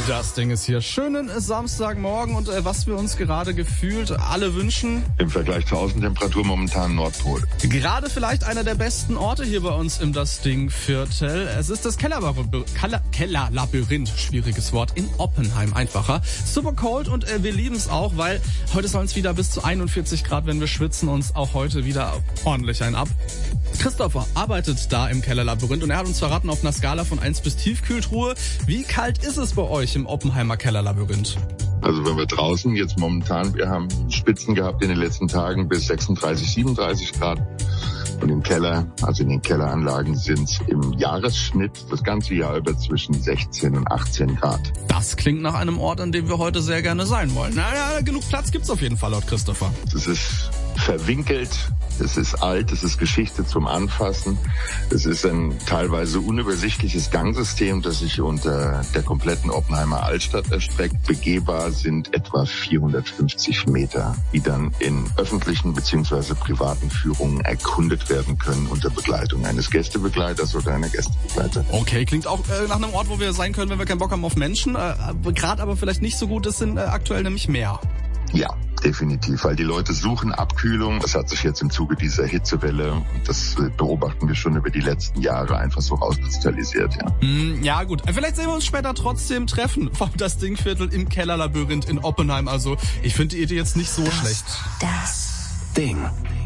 Das Ding ist hier. Schönen Samstagmorgen und was wir uns gerade gefühlt alle wünschen. Im Vergleich zur Außentemperatur momentan Nordpol. Gerade vielleicht einer der besten Orte hier bei uns im Das Ding Viertel. Es ist das Kellerlabyrinth, schwieriges Wort, in Oppenheim, einfacher. Super cold und wir lieben es auch, weil heute sollen es wieder bis zu 41 Grad, wenn wir schwitzen, uns auch heute wieder ordentlich ein ab. Christopher arbeitet da im Kellerlabyrinth und er hat uns verraten auf einer Skala von 1 bis Tiefkühltruhe, wie kalt ist es bei euch im Oppenheimer Kellerlabyrinth? Also wenn wir draußen jetzt momentan, wir haben Spitzen gehabt in den letzten Tagen bis 36, 37 Grad. Und im Keller, also in den Kelleranlagen, sind es im Jahresschnitt das ganze Jahr über zwischen 16 und 18 Grad. Das klingt nach einem Ort, an dem wir heute sehr gerne sein wollen. Naja, genug Platz gibt's auf jeden Fall laut Christopher. Es ist verwinkelt, es ist alt, es ist Geschichte zum Anfassen. Es ist ein teilweise unübersichtliches Gangsystem, das sich unter der kompletten Oppenheimer Altstadt erstreckt. Begehbar sind etwa 450 Meter, die dann in öffentlichen bzw. privaten Führungen erkundet werden können unter Begleitung eines Gästebegleiters oder einer Gästebegleiterin. Okay, klingt auch nach einem Ort, wo wir sein können, wenn wir keinen Bock haben auf Menschen. Gerade aber vielleicht nicht so gut, es sind aktuell nämlich mehr. Ja, definitiv, weil die Leute suchen Abkühlung. Das hat sich jetzt im Zuge dieser Hitzewelle, und das beobachten wir schon über die letzten Jahre, einfach so rauskristallisiert. Ja, ja gut, vielleicht sehen wir uns später trotzdem treffen vom Das Dingviertel im Kellerlabyrinth in Oppenheim. Also ich finde die Idee jetzt nicht so schlecht. Das Ding.